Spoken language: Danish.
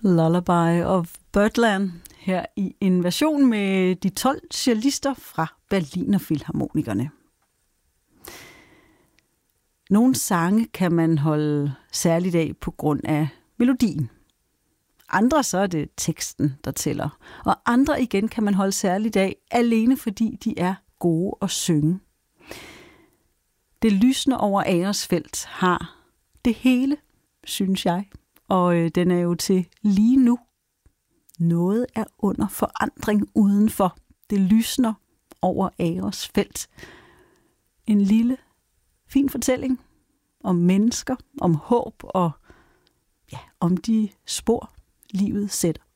Lullaby of Birdland her i en version med de 12 cellister fra Berliner Philharmonikerne. Nogle sange kan man holde særligt af på grund af melodien. Andre så er det teksten, der tæller. Og andre igen kan man holde særligt af, alene fordi de er gode at synge. Det lysende over Agersfeld har det hele, synes jeg. Og den er jo til lige nu. Noget er under forandring udenfor. Det lysner over Agersfeld. En lille, fin fortælling om mennesker, om håb og om de spor, livet sætter.